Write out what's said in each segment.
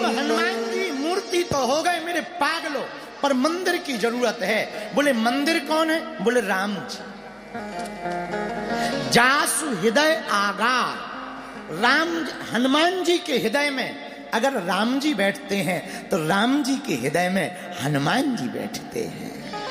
अब हनुमान जी मूर्ति तो हो गए मेरे पागलो, पर मंदिर की जरूरत है। बोले मंदिर कौन है? बोले राम जी। जासु हृदय आगार, राम हनुमान जी के हृदय में अगर राम जी बैठते हैं तो राम जी के हृदय में हनुमान जी बैठते हैं।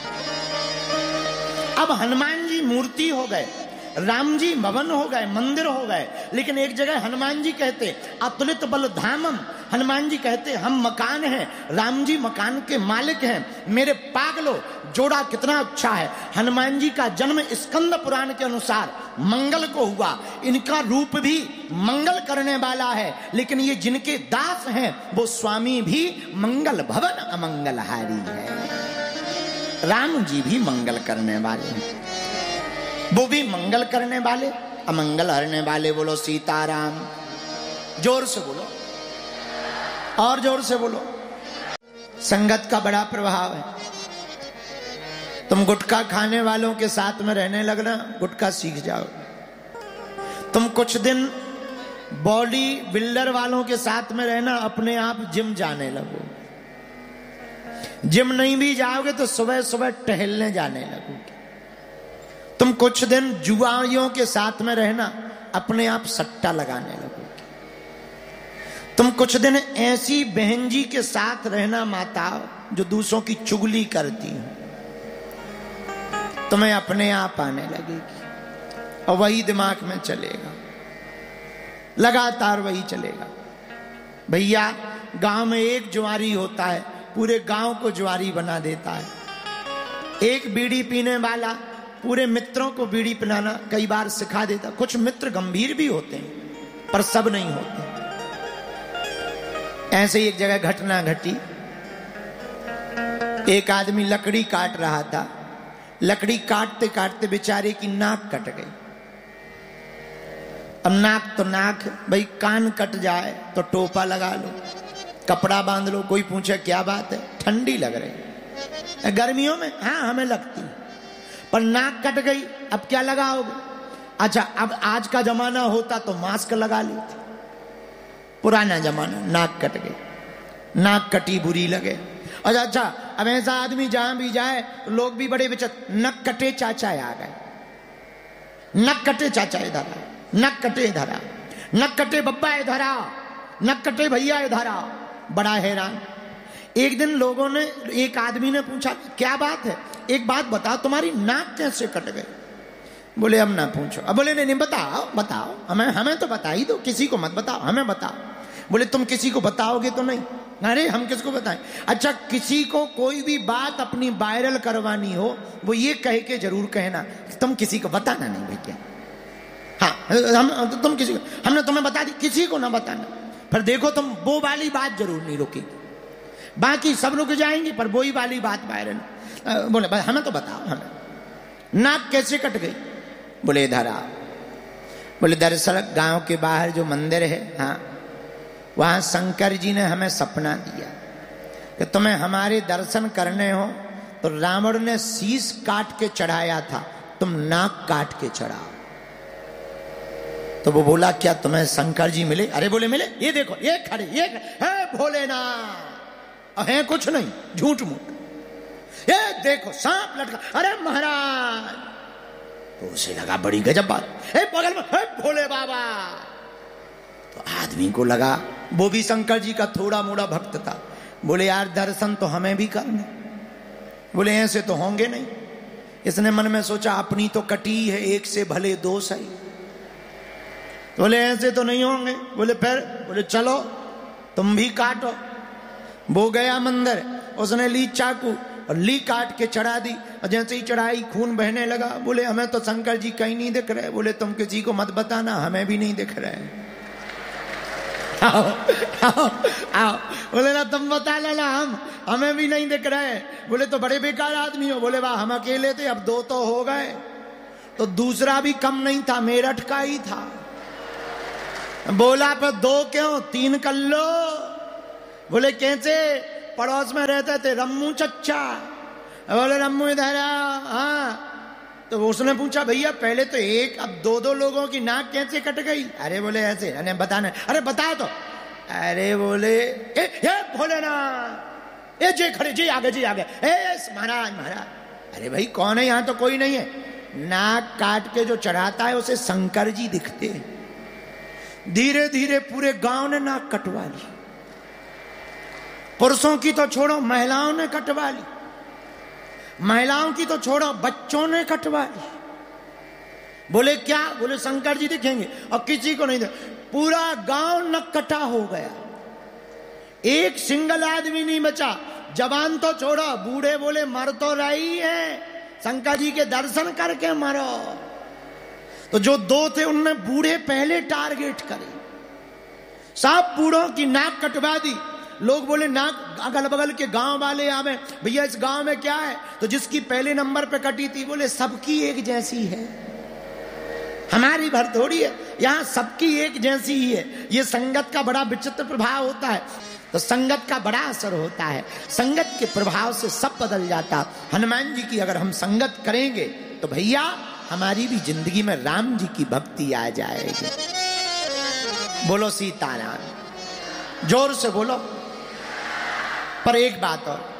अब हनुमान जी मूर्ति हो गए, राम जी भवन हो गए, मंदिर हो गए, लेकिन एक जगह हनुमान जी कहते अतुलित बल धामम, हनुमान जी कहते हम मकान हैं, राम जी मकान के मालिक हैं। मेरे पागलो, जोड़ा कितना अच्छा है। हनुमान जी का जन्म स्कंद पुराण के अनुसार मंगल को हुआ। इनका रूप भी मंगल करने वाला है, लेकिन ये जिनके दास हैं वो स्वामी भी मंगल भवन अमंगलहारी है। राम जी भी मंगल करने वाले हैं, वो भी मंगल करने वाले, अमंगल हरने वाले। बोलो सीताराम, जोर से बोलो, और जोर से बोलो। संगत का बड़ा प्रभाव है। तुम गुटखा खाने वालों के साथ में रहने लगना, गुटखा सीख जाओ। तुम कुछ दिन बॉडी बिल्डर वालों के साथ में रहना, अपने आप जिम जाने लगो। जिम नहीं भी जाओगे तो सुबह सुबह टहलने जाने लगोगे। तुम कुछ दिन जुआरियों के साथ में रहना, अपने आप सट्टा लगाने लगोगे। तुम कुछ दिन ऐसी बहन जी के साथ रहना माता जो दूसरों की चुगली करती है, तुम्हें अपने आप आने लगेगी और वही दिमाग में चलेगा, लगातार वही चलेगा। भैया गांव में एक जुआरी होता है, पूरे गांव को जुआरी बना देता है। एक बीड़ी पीने वाला पूरे मित्रों को बीड़ी पिलाना कई बार सिखा देता। कुछ मित्र गंभीर भी होते हैं पर सब नहीं होते। ऐसे ही एक जगह घटना घटी। एक आदमी लकड़ी काट रहा था, लकड़ी काटते काटते बेचारे की नाक कट गई। अब नाक तो नाक, भाई कान कट जाए तो टोपा लगा लो, कपड़ा बांध लो। कोई पूछे क्या बात है? ठंडी लग रही। गर्मियों में हाँ हमें लगती, पर नाक कट गई, अब क्या लगाओगे? अच्छा, अब आज का जमाना होता तो मास्क लगा लेते। पुराना जमाना, नाक कट गई, नाक कटी बुरी लगे। अच्छा, अब ऐसा आदमी जहां भी जाए तो लोग भी बड़े विचित्र, नक कटे चाचा आ गए, नक कटे चाचा इधर आ, नक कटे इधर आ, नक कटे बब्बा इधर आ, नक कटे भैया इधर आ। बड़ा हैरान। एक दिन लोगों ने, एक आदमी ने पूछा क्या बात है, एक बात बताओ तुम्हारी नाक कैसे कट गई? बोले अब ना पूछो। अब बोले नहीं बताओ बताओ, हमें तो बता ही दो, किसी को मत बताओ, हमें बताओ। बोले तुम किसी को बताओगे तो नहीं? अरे हम किसको बताएं? अच्छा, किसी को कोई भी बात अपनी वायरल करवानी हो वो ये कह के जरूर कहना तुम किसी को बताना नहीं भैया। हाँ तुम किसी को, हमने तुम्हें बता दी, किसी को ना बताना। फिर देखो तुम वो वाली बात जरूर नहीं रुकेगी, बाकी सब रुक जाएंगे पर वही वाली बात वायरल। बोले हमें तो बताओ, हमें नाक कैसे कट गई? बोले इधर आ। बोले दरअसल गांव के बाहर जो मंदिर है, हाँ वहां शंकर जी ने हमें सपना दिया कि तुम्हें हमारे दर्शन करने हो तो रावण ने शीश काट के चढ़ाया था, तुम नाक काट के चढ़ाओ। तो वो बोला क्या तुम्हें शंकर जी मिले? अरे बोले मिले, ये देखो ये खड़े, ये है भोलेनाथ, है कुछ नहीं, झूठ मूठ। ये देखो सांप लटका, अरे महाराज। तो उसे लगा बड़ी गजब बात, बगल में है भोले बाबा। तो आदमी को लगा, वो भी शंकर जी का थोड़ा मोड़ा भक्त था। बोले यार दर्शन तो हमें भी करना। बोले ऐसे तो होंगे नहीं। इसने मन में सोचा अपनी तो कटी है, एक से भले दो सही। बोले ऐसे तो नहीं होंगे। बोले फिर? बोले चलो तुम भी काटो। वो गया मंदिर, उसने ली चाकू और ली काट के चढ़ा दी, और जैसे ही चढ़ाई खून बहने लगा। बोले हमें तो शंकर जी कहीं नहीं दिख रहे। बोले तुम किसी को मत बताना, हमें भी नहीं दिख रहे। आओ आओ आओ। बोले ना तुम बता लेना, हमें भी नहीं दिख रहे। बोले तो बड़े बेकार आदमी हो। बोले वाह हम अकेले थे, अब दो तो हो गए। तो दूसरा भी कम नहीं था, मेरठ का ही था। बोला पर दो क्यों, तीन कर लो। बोले कैसे? पड़ोस में रहते थे रम्मू चच्चा। बोले रम्मू इधर आ। हाँ। तो उसने पूछा भैया पहले तो एक, अब दो दो लोगों की नाक कैसे कट गई? अरे बोले ऐसे। अरे बताना। अरे बताओ तो। अरे बोले ए भोलेनाथ, ए जे खड़े, जी आगे, जी आगे, महाराज महाराज। अरे भाई कौन है, यहां तो कोई नहीं है। नाक काट के जो चढ़ाता है उसे शंकर जी दिखते हैं। धीरे धीरे पूरे गांव ने नाक कटवा ली। पुरुषों की तो छोड़ो, महिलाओं ने कटवा ली। महिलाओं की तो छोड़ो, बच्चों ने कटवा ली। बोले क्या? बोले शंकर जी दिखेंगे। और किसी को नहीं दे। पूरा गांव नक्कटा हो गया, एक सिंगल आदमी नहीं बचा। जवान तो छोड़ो, बूढ़े बोले मर तो रही है, शंकर जी के दर्शन करके मरो। तो जो दो थे उनने बूढ़े पहले टारगेट करे, सब बूढ़ों की नाक कटवा दी। लोग बोले नाक, अगल बगल के गांव वाले आवे, भैया इस गांव में क्या है? तो जिसकी पहले नंबर पे कटी थी, बोले सबकी एक जैसी है, हमारी भर थोड़ी है, यहां सबकी एक जैसी ही है। ये संगत का बड़ा विचित्र प्रभाव होता है। तो संगत का बड़ा असर होता है, संगत के प्रभाव से सब बदल जाता। हनुमान जी की अगर हम संगत करेंगे तो भैया हमारी भी जिंदगी में राम जी की भक्ति आ जाएगी। बोलो सीताराम, जोर से बोलो। पर एक बात और,